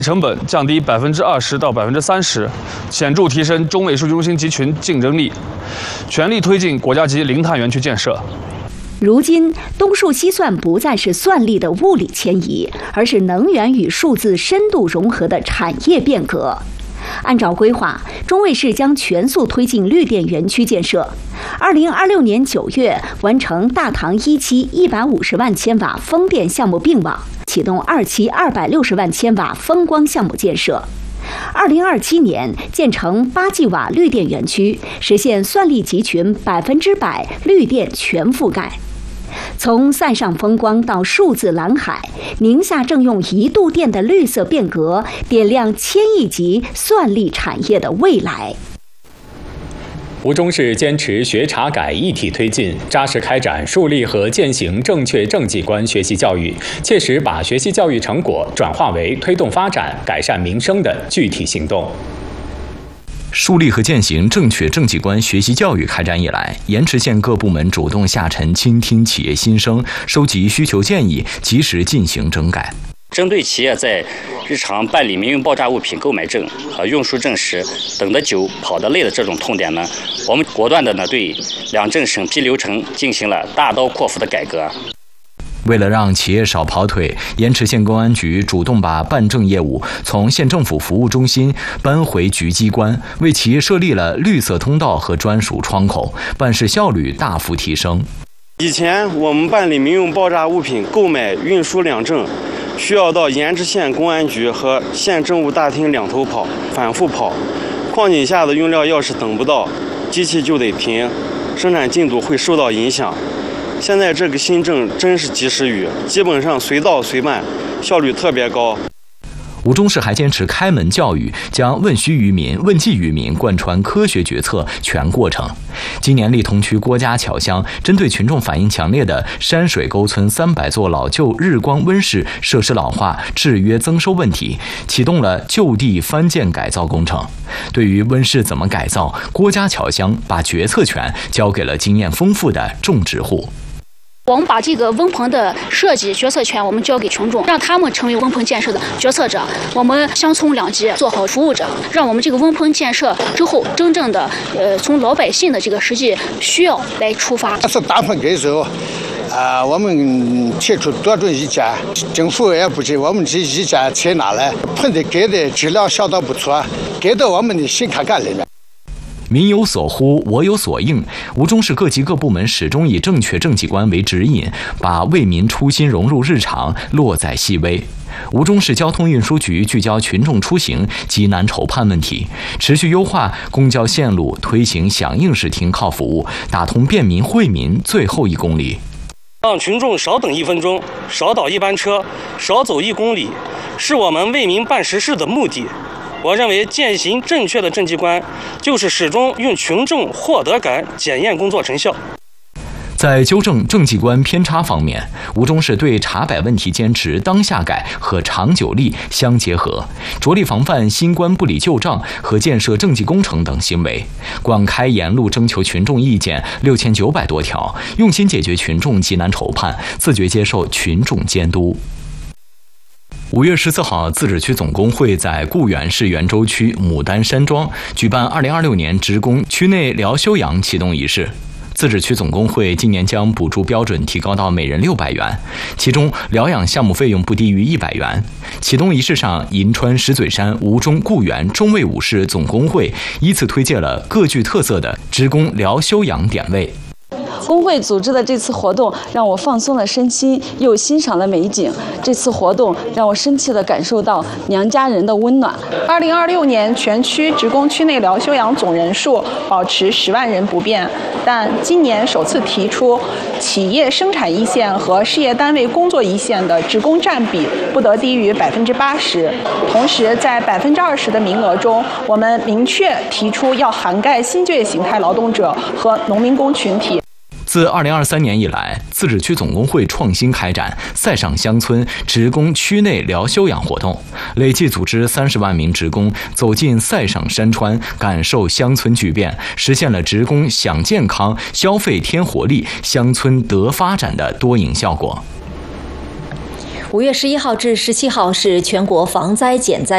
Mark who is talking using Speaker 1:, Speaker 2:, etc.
Speaker 1: 成本降低20%到30%，显著提升中卫数据中心集群竞争力，全力推进国家级零碳园区建设。
Speaker 2: 如今，东数西算不再是算力的物理迁移，而是能源与数字深度融合的产业变革。按照规划，中卫市将全速推进绿电园区建设。2026年9月完成大唐1期150万千瓦风电项目并网，启动2期260万千瓦风光项目建设。2027年建成8吉瓦绿电园区，实现算力集群100%绿电全覆盖。从塞上风光到数字蓝海，宁夏正用1度电的绿色变革，点亮1000亿级算力产业的未来。
Speaker 3: 吴忠市坚持学查改一体推进，扎实开展树立和践行正确政绩观学习教育，切实把学习教育成果转化为推动发展、改善民生的具体行动。
Speaker 4: 树立和践行正确政绩观学习教育开展以来，盐池县各部门主动下沉倾听企业心声，收集需求建议，及时进行整改。
Speaker 5: 针对企业在日常办理民用爆炸物品购买证和运输证时等得久、跑得累的这种痛点呢，我们果断的对两证审批流程进行了大刀阔斧的改革。
Speaker 4: 为了让企业少跑腿，盐池县公安局主动把办证业务从县政府服务中心搬回局机关，为企业设立了绿色通道和专属窗口，办事效率大幅提升。
Speaker 6: 以前我们办理民用爆炸物品购买、运输两证，需要到盐池县公安局和县政务大厅两头跑，反复跑。矿井下的用料要是等不到，机器就得停，生产进度会受到影响。现在这个新政真是及时雨，基本上随到随办，效率特别高。
Speaker 4: 吴忠市还坚持开门教育，将问需于民、问计于民贯穿科学决策全过程。今年莅桐区郭家桥乡针对群众反映强烈的山水沟村300座老旧日光温室设施老化、制约增收问题，启动了就地翻建改造工程。对于温室怎么改造，郭家桥乡把决策权交给了经验丰富的种植户。
Speaker 7: 我们把这个温棚的设计决策权我们交给群众，让他们成为温棚建设的决策者。我们乡村两级做好服务者，让我们这个温棚建设之后，真正的从老百姓的这个实际需要来出发。
Speaker 8: 是大棚改造，我们提出多种意见，政府也不给我们这意见采纳了，棚子改的质量相当不错，改到我们的心坎坎里面。
Speaker 4: 民有所呼，我有所应。吴忠市各级各部门始终以正确政绩观为指引，把为民初心融入日常，落在细微。吴忠市交通运输局聚焦群众出行急难愁盼问题，持续优化公交线路，推行响应式停靠服务，打通便民惠民最后1公里。
Speaker 9: 让群众少等1分钟，少倒1班车，少走1公里，是我们为民办实事的目的。我认为践行正确的政绩观，就是始终用群众获得感检验工作成效。
Speaker 4: 在纠正政绩观偏差方面，吴忠市对查改问题坚持当下改和长久立相结合，着力防范新官不理旧账和建设政绩工程等行为。广开言路征求群众意见6900多条，用心解决群众急难愁盼，自觉接受群众监督。5月14号，自治区总工会在固原市元州区牡丹山庄举办2026年职工区内疗休养启动仪式。自治区总工会今年将补助标准提高到每人600元，其中疗养项目费用不低于100元。启动仪式上，银川石嘴山吴忠固原中卫武士总工会依次推介了各具特色的职工疗休养点位。
Speaker 10: 工会组织的这次活动让我放松了身心，又欣赏了美景。这次活动让我深切地感受到娘家人的温暖。
Speaker 11: 2026年全区职工区内疗休养总人数保持10万人不变，但今年首次提出企业生产一线和事业单位工作一线的职工占比不得低于80%。同时，在20%的名额中，我们明确提出要涵盖新就业形态劳动者和农民工群体。
Speaker 4: 自2023年以来，自治区总工会创新开展塞上乡村职工区内疗休养活动，累计组织30万名职工走进塞上山川，感受乡村巨变，实现了职工享健康、消费添活力、乡村得发展的多赢效果。
Speaker 12: 5月11号至17号是全国防灾减灾